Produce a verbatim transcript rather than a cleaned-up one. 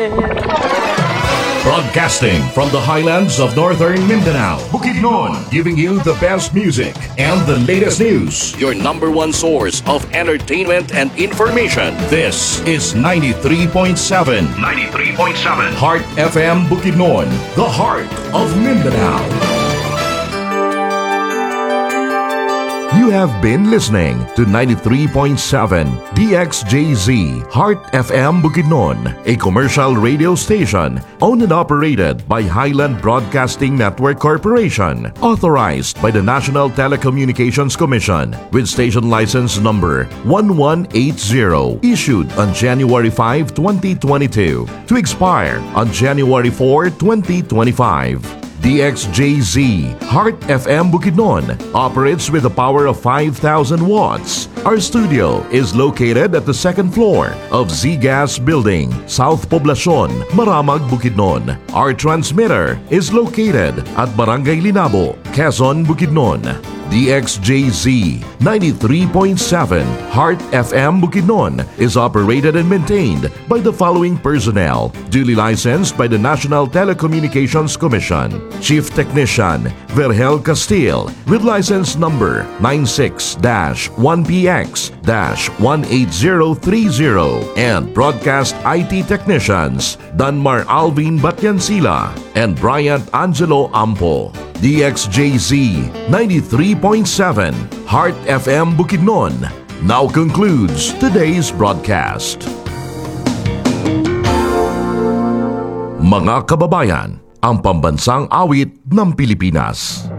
Broadcasting from the highlands of northern Mindanao, Bukidnon, giving you the best music and the latest news. Your number one source of entertainment and information. This is ninety-three point seven. ninety-three point seven. Heart F M Bukidnon, the heart of Mindanao. You have been listening to ninety-three point seven D X J Z Heart F M Bukidnon, a commercial radio station owned and operated by Highland Broadcasting Network Corporation, authorized by the National Telecommunications Commission with station license number one one eight zero, issued on January fifth, twenty twenty-two, to expire on January fourth, twenty twenty-five. D X J Z Heart F M Bukidnon operates with a power of five thousand watts. Our studio is located at the second floor of Z-Gas Building, South Poblacion, Maramag, Bukidnon. Our transmitter is located at Barangay Linabo, Quezon, Bukidnon. D X J Z ninety-three point seven Heart F M Bukidnon is operated and maintained by the following personnel, duly licensed by the National Telecommunications Commission. Chief Technician Vergel Castile with license number nine six dash one P X dash one eight zero three zero, and Broadcast I T Technicians Danmar Alvin Batyansila and Bryant Angelo Ampo. D X J Z ninety-three point seven Heart F M Bukidnon now concludes today's broadcast. Mga kababayan, ang pambansang awit ng Pilipinas.